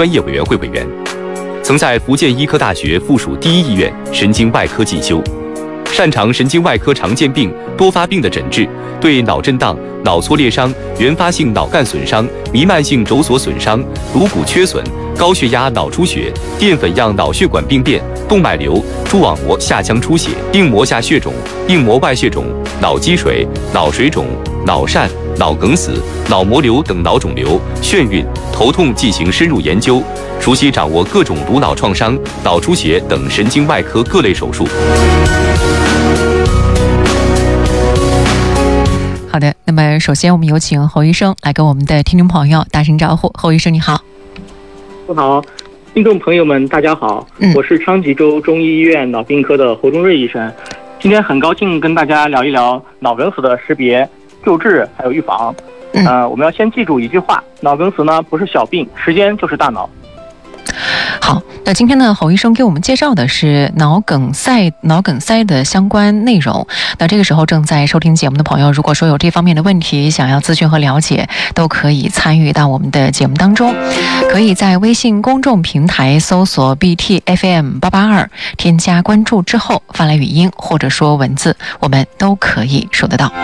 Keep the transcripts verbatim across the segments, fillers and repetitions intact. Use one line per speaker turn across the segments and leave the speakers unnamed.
专业委员会委员，曾在福建医科大学附属第一医院神经外科进修，擅长神经外科常见病、多发病的诊治，对脑震荡、脑挫裂伤、原发性脑干损伤、弥漫性轴索损伤、颅骨缺损、高血压脑出血、淀粉样脑血管病变、动脉瘤、蛛网膜下腔出血、硬膜下血肿、硬膜外血肿、脑积水、脑水肿、脑疝、脑梗死、脑膜瘤等脑肿瘤、眩晕、头痛进行深入研究，熟悉掌握各种颅脑创伤、脑出血等神经外科各类手术。
好的，那么首先我们有请侯医生来跟我们的听众朋友打声招呼。侯医生你好。
你好，听众朋友们大家好，
嗯、
我是昌吉州中医医院脑病科的侯忠瑞医生。今天很高兴跟大家聊一聊脑梗死的识别、救治还有预防。
嗯、
呃，我们要先记住一句话，脑梗死呢不是小病，时间就是大脑。
好，那今天呢，侯医生给我们介绍的是脑梗塞、脑梗塞的相关内容。那这个时候正在收听节目的朋友，如果说有这方面的问题，想要咨询和了解，都可以参与到我们的节目当中。可以在微信公众平台搜索 B T F M 八八二，添加关注之后发来语音或者说文字，我们都可以收得到。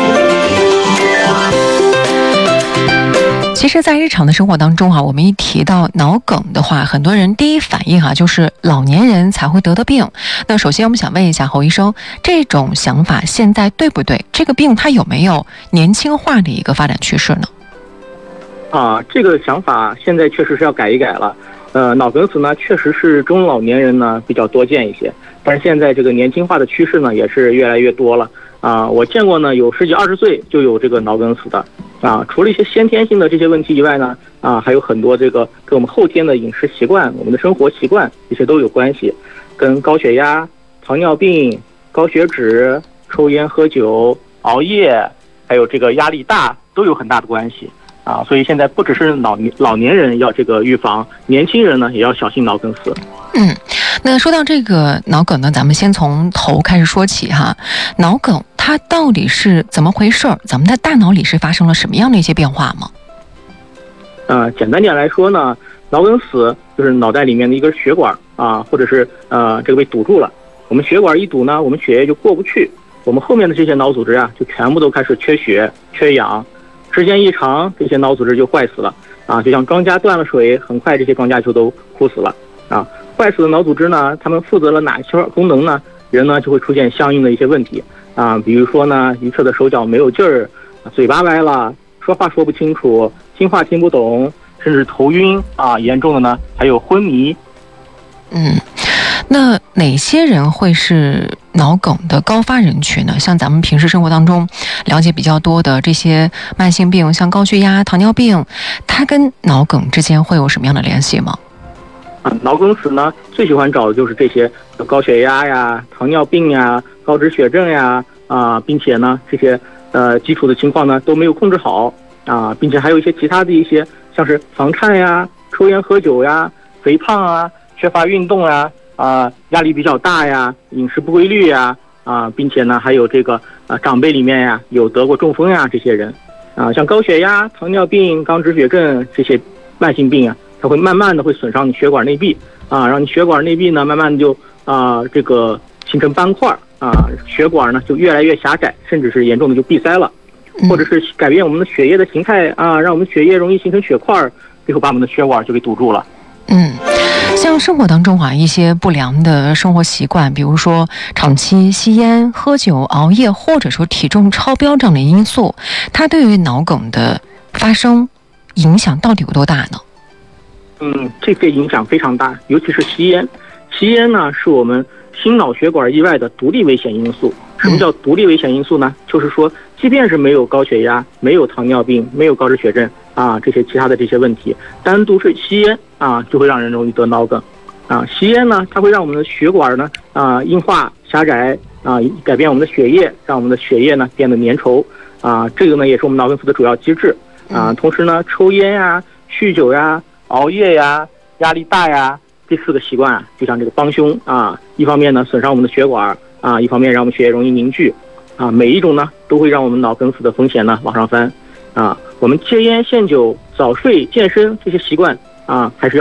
其实在日常的生活当中啊，我们一提到脑梗的话，很多人第一反应啊就是老年人才会得的病。那首先我们想问一下侯医生，这种想法现在对不对？这个病它有没有年轻化的一个发展趋势呢？
啊，这个想法现在确实是要改一改了。呃，脑梗死呢确实是中老年人呢比较多见一些，但是现在这个年轻化的趋势呢也是越来越多了。啊，我见过呢有十几二十岁就有这个脑梗死的。啊，除了一些先天性的这些问题以外呢，啊，还有很多这个跟我们后天的饮食习惯、我们的生活习惯这些都有关系，跟高血压、糖尿病、高血脂、抽烟喝酒、熬夜，还有这个压力大都有很大的关系。啊，所以现在不只是老老年人要这个预防，年轻人呢也要小心脑梗死。
嗯，那说到这个脑梗呢，咱们先从头开始说起哈。脑梗它到底是怎么回事？咱们的大脑里是发生了什么样的一些变化吗？
呃，简单点来说呢，脑梗死就是脑袋里面的一根血管啊，或者是呃这个被堵住了。我们血管一堵呢，我们血液就过不去，我们后面的这些脑组织啊，就全部都开始缺血、缺氧。时间一长，这些脑组织就坏死了啊，就像庄稼断了水，很快这些庄稼就都枯死了啊。坏死的脑组织呢，它们负责了哪些功能呢？人呢就会出现相应的一些问题啊，比如说呢，一侧的手脚没有劲儿，嘴巴歪了，说话说不清楚，听话听不懂，甚至头晕啊，严重的呢还有昏迷。
嗯，那哪些人会是脑梗的高发人群呢？像咱们平时生活当中了解比较多的这些慢性病，像高血压、糖尿病，它跟脑梗之间会有什么样的联系吗？
啊，脑梗死呢，最喜欢找的就是这些高血压呀、糖尿病呀、高脂血症呀啊，并且呢，这些呃基础的情况呢都没有控制好啊，并且还有一些其他的一些，像是房颤呀、抽烟喝酒呀、肥胖啊、缺乏运动呀。啊，压力比较大呀，饮食不规律呀，啊，并且呢，还有这个啊，长辈里面呀有得过中风呀，这些人，啊，像高血压、糖尿病、高脂血症这些慢性病啊，它会慢慢的会损伤你血管内壁啊，让你血管内壁呢慢慢的就啊这个形成斑块啊，血管呢就越来越狭窄，甚至是严重的就闭塞了，或者是改变我们的血液的形态啊，让我们血液容易形成血块，最后把我们的血管就给堵住了。
嗯。像生活当中啊，一些不良的生活习惯，比如说长期吸烟、喝酒、熬夜，或者说体重超标这样的因素，它对于脑梗的发生影响到底有多大呢？
嗯，这个影响非常大，尤其是吸烟。吸烟呢，是我们心脑血管意外的独立危险因素。什么叫独立危险因素呢？就是说，即便是没有高血压、没有糖尿病、没有高脂血症啊，这些其他的这些问题，单独是吸烟啊，就会让人容易得脑梗啊。吸烟呢，它会让我们的血管呢啊硬化狭窄啊，改变我们的血液，让我们的血液呢变得粘稠啊。这个呢也是我们脑梗死的主要机制啊。同时呢，抽烟呀、酗酒呀、熬夜呀、压力大呀，这四个习惯啊，就像这个帮凶啊，一方面呢损伤我们的血管啊，一方面让我们血液容易凝聚啊，每一种呢都会让我们脑梗死的风险呢往上翻啊。我们戒烟、限酒、早睡、健身这些习惯啊，还是要